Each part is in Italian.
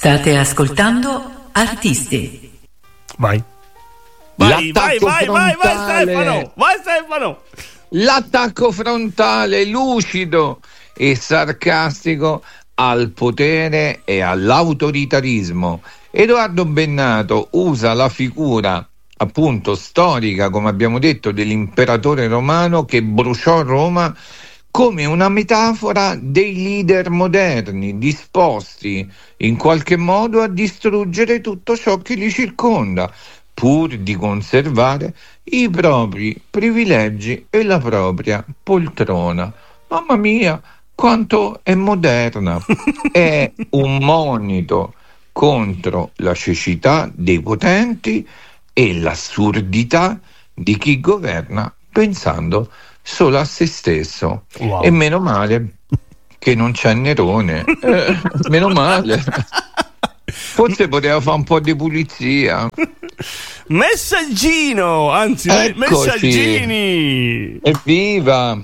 State ascoltando Artisti. Vai Stefano. L'attacco frontale lucido e sarcastico al potere e all'autoritarismo. Edoardo Bennato usa la figura appunto storica, come abbiamo detto, dell'imperatore romano che bruciò Roma come una metafora dei leader moderni disposti in qualche modo a distruggere tutto ciò che li circonda, pur di conservare i propri privilegi e la propria poltrona. Mamma mia, quanto è moderna! È un monito contro la cecità dei potenti e l'assurdità di chi governa pensando solo a se stesso. Wow. E meno male che non c'è Nerone, meno male. Forse poteva fare un po' di pulizia. Messaggino, anzi Eccoci. messaggini. Evviva!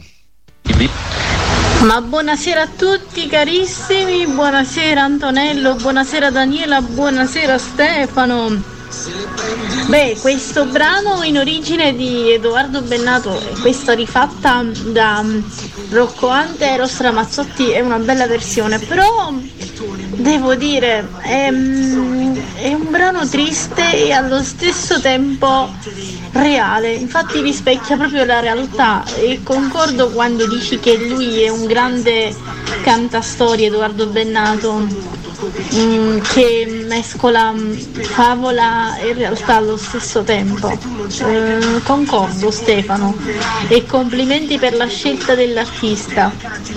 Ma buonasera a tutti carissimi, buonasera Antonello, buonasera Daniela, buonasera Stefano. Beh, questo brano in origine di Edoardo Bennato, questa rifatta da Rocco Hunt e Eros Ramazzotti, è una bella versione, però devo dire è un brano triste e allo stesso tempo reale, infatti rispecchia proprio la realtà, e concordo quando dici che lui è un grande cantastorie, Edoardo Bennato, che mescola favola e realtà allo stesso tempo. Concordo Stefano, e complimenti per la scelta dell'artista.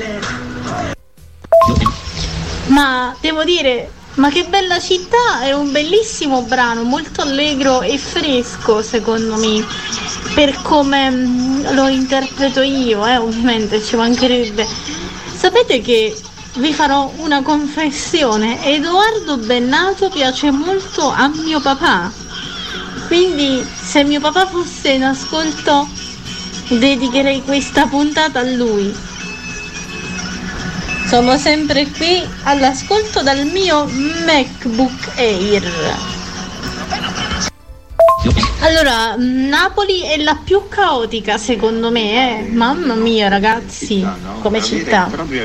Ma devo dire, ma che bella città, è un bellissimo brano, molto allegro e fresco secondo me, per come lo interpreto io, ovviamente ci mancherebbe. Sapete che vi farò una confessione: Edoardo Bennato piace molto a mio papà, quindi se mio papà fosse in ascolto dedicherei questa puntata a lui. Sono sempre qui all'ascolto dal mio MacBook Air. Allora, Napoli è la più caotica secondo me, mamma mia ragazzi, come città.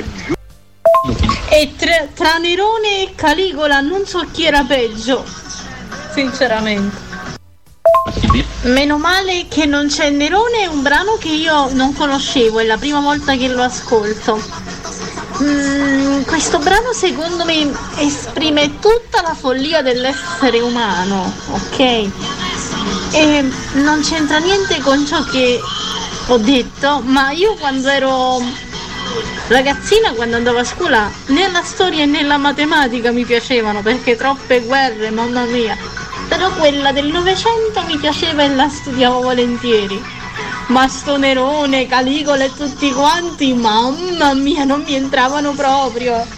E tra Nerone e Caligola non so chi era peggio, sinceramente. Meno male che non c'è Nerone, è un brano che io non conoscevo, è la prima volta che lo ascolto. Questo brano secondo me esprime tutta la follia dell'essere umano, ok? E non c'entra niente con ciò che ho detto, ma io quando ero ragazzina, quando andavo a scuola, né la storia né la matematica mi piacevano, perché troppe guerre, mamma mia. Però quella del Novecento mi piaceva e la studiavo volentieri. Ma sto Nerone, Caligola e tutti quanti, mamma mia, non mi entravano proprio.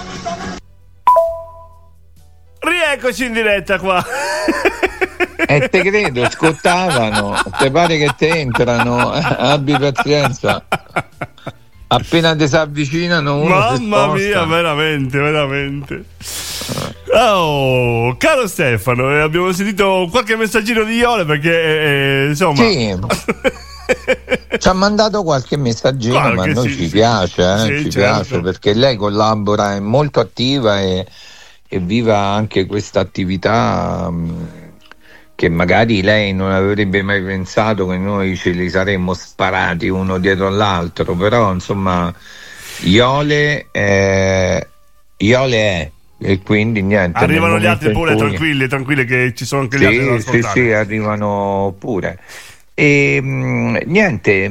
Rieccoci in diretta qua. E te credo, scottavano. Te pare che te entrano? Abbi pazienza. Appena ti si avvicinano uno Mamma mia, veramente. Oh, caro Stefano, abbiamo sentito qualche messaggino di Iole, perché insomma sì. Ci ha mandato qualche messaggino, ma a noi ci piace, sì, ci certo. piace, perché lei collabora, è molto attiva e viva anche questa attività che magari lei non avrebbe mai pensato che noi ce li saremmo sparati uno dietro l'altro, però insomma Iole è, e quindi niente. Arrivano gli altri pure, tranquilli che ci sono anche gli altri da ascoltare. Sì, arrivano pure. E niente,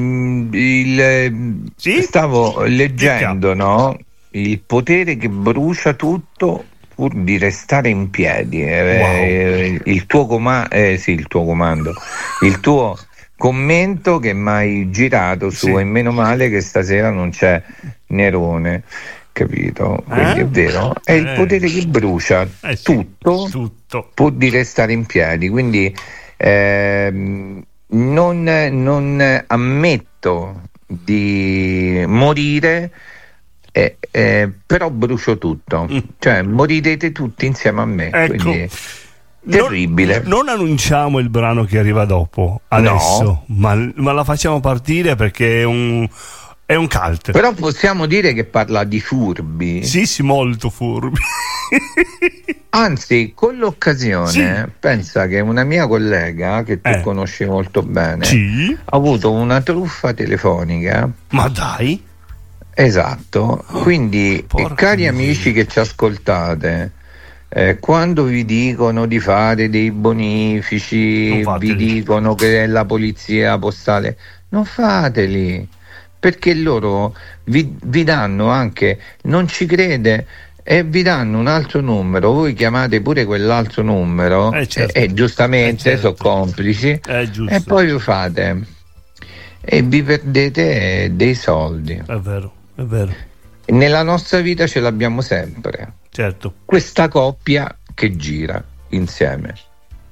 stavo leggendo, no? Il potere che brucia tutto pur di restare in piedi. Wow. Il tuo comando, il tuo commento che mi hai girato su, e meno male che stasera non c'è Nerone, capito? Quindi è vero, è il potere che brucia tutto pur di restare in piedi, quindi non ammetto di morire però brucio tutto, cioè morirete tutti insieme a me, Ecco. quindi terribile. Non annunciamo il brano che arriva dopo adesso, ma la facciamo partire perché è un cult. Però possiamo dire che parla di furbi. Sì, molto furbi. Anzi, con l'occasione, pensa che una mia collega che tu conosci molto bene ha avuto una truffa telefonica. Ma dai? Esatto, quindi cari mia. amici che ci ascoltate, quando vi dicono di fare dei bonifici, vi dicono che è la polizia postale, non fateli, perché loro vi danno anche, non ci crede, e vi danno un altro numero, voi chiamate pure quell'altro numero e giustamente sono complici, e poi lo fate e vi perdete dei soldi. È vero. Nella nostra vita ce l'abbiamo sempre, certo, questa coppia che gira insieme.